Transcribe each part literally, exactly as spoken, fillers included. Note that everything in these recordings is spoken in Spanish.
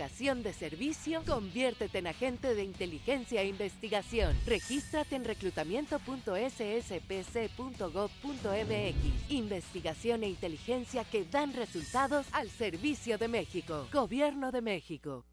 vocación de servicio, conviértete en agente de inteligencia e investigación. Regístrate en reclutamiento punto ese ese pe ce punto gob punto eme equis. Investigación e inteligencia que dan resultados al servicio de México. Gobierno de México.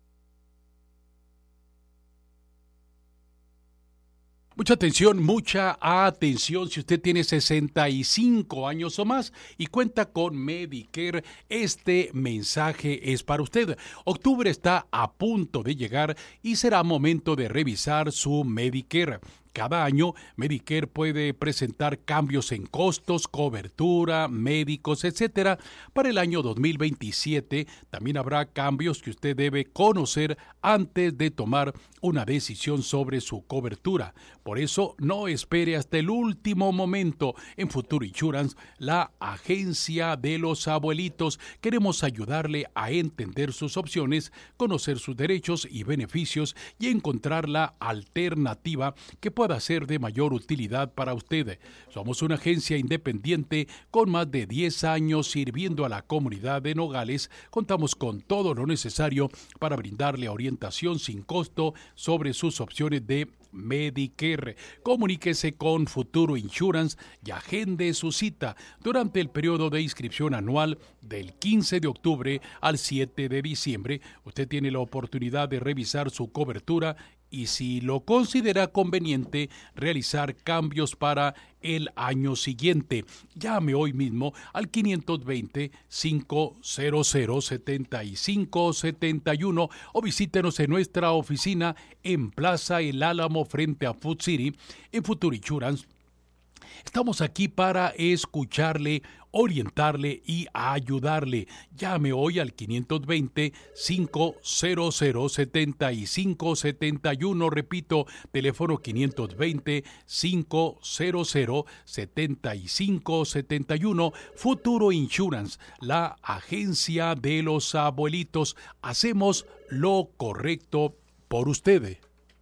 Mucha atención, mucha atención. Si usted tiene sesenta y cinco años o más y cuenta con Medicare, este mensaje es para usted. Octubre está a punto de llegar y será momento de revisar su Medicare. Cada año, Medicare puede presentar cambios en costos, cobertura, médicos, etcétera. Para el año dos mil veintisiete, también habrá cambios que usted debe conocer antes de tomar una decisión sobre su cobertura. Por eso, no espere hasta el último momento. En Futuro Insurance, la agencia de los abuelitos, queremos ayudarle a entender sus opciones, conocer sus derechos y beneficios y encontrar la alternativa que pueda pueda ser de mayor utilidad para usted. Somos una agencia independiente con más de diez años sirviendo a la comunidad de Nogales. Contamos con todo lo necesario para brindarle orientación sin costo sobre sus opciones de Medicare. Comuníquese con Futuro Insurance y agende su cita durante el periodo de inscripción anual del quince de octubre al siete de diciembre. Usted tiene la oportunidad de revisar su cobertura y, si lo considera conveniente, realizar cambios para el año siguiente. Llame hoy mismo al quinientos veinte, quinientos, setenta y cinco setenta y uno o visítenos en nuestra oficina en Plaza El Álamo frente a Food City. En Futuro Insurance estamos aquí para escucharle, orientarle y ayudarle. Llame hoy al quinientos veinte, quinientos, setenta y cinco setenta y uno. Repito, teléfono quinientos veinte, quinientos, setenta y cinco setenta y uno. Futuro Insurance, la agencia de los abuelitos. Hacemos lo correcto por usted.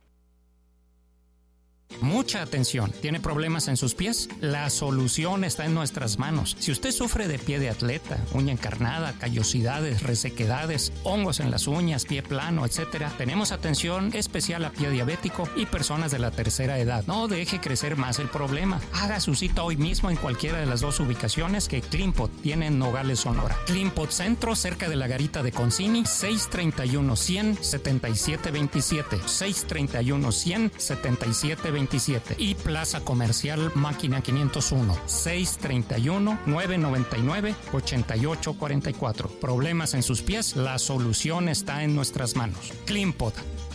Mucha atención. ¿Tiene problemas en sus pies? La solución está en nuestras manos. Si usted sufre de pie de atleta, uña encarnada, callosidades, resequedades, hongos en las uñas, pie plano, etcétera, tenemos atención especial a pie diabético y personas de la tercera edad. No deje crecer más el problema. Haga su cita hoy mismo en cualquiera de las dos ubicaciones que Clinpot tiene en Nogales, Sonora. Clinpot Centro, cerca de la garita de Concini, seis treinta y uno, cien, setenta y siete veintisiete. seis treinta y uno, cien, setenta y siete veintisiete. Y Plaza Comercial Máquina quinientos uno, seis treinta y uno, nueve noventa y nueve, ochenta y ocho cuarenta y cuatro. Problemas en sus pies, la solución está en nuestras manos. Clinpot.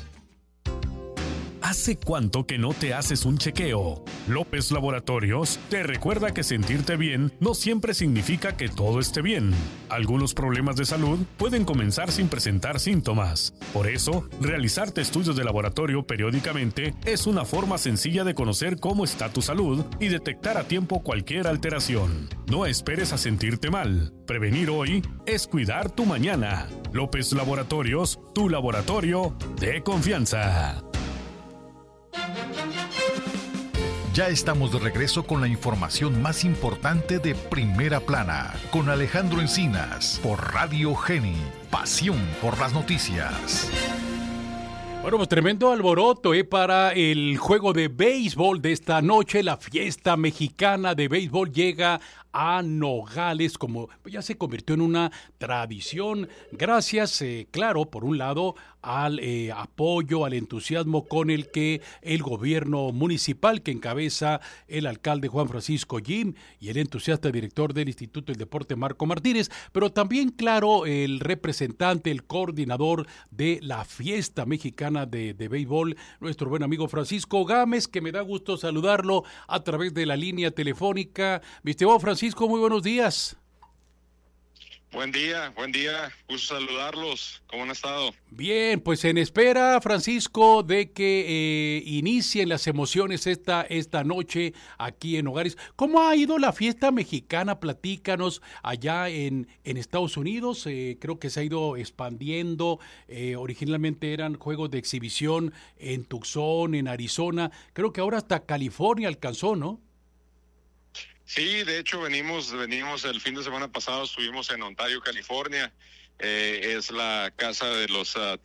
¿Hace cuánto que no te haces un chequeo? López Laboratorios te recuerda que sentirte bien no siempre significa que todo esté bien. Algunos problemas de salud pueden comenzar sin presentar síntomas. Por eso, realizarte estudios de laboratorio periódicamente es una forma sencilla de conocer cómo está tu salud y detectar a tiempo cualquier alteración. No esperes a sentirte mal. Prevenir hoy es cuidar tu mañana. López Laboratorios, tu laboratorio de confianza. Ya estamos de regreso con la información más importante de Primera Plana, con Alejandro Encinas, por Radio Geni, pasión por las noticias. Bueno, pues tremendo alboroto ¿eh? para el juego de béisbol de esta noche. La fiesta mexicana de béisbol llega a Nogales, como ya se convirtió en una tradición, gracias, eh, claro, por un lado, al eh, apoyo, al entusiasmo con el que el gobierno municipal, que encabeza el alcalde Juan Francisco Jim, y el entusiasta director del Instituto del Deporte Marco Martínez, pero también, claro, el representante, el coordinador de la fiesta mexicana de, de béisbol, nuestro buen amigo Francisco Gámez, que me da gusto saludarlo a través de la línea telefónica. Mi estimado Francisco, muy buenos días. Buen día, buen día, gusto saludarlos. ¿Cómo han estado? Bien, pues en espera, Francisco, de que eh, inicien las emociones esta, esta noche aquí en Nogales. ¿Cómo ha ido la fiesta mexicana? Platícanos allá en, en Estados Unidos. Eh, creo que se ha ido expandiendo. Eh, originalmente eran juegos de exhibición en Tucson, en Arizona. Creo que ahora hasta California alcanzó, ¿no? Sí, de hecho venimos, venimos el fin de semana pasado, estuvimos en Ontario, California. Eh, es la casa de los uh,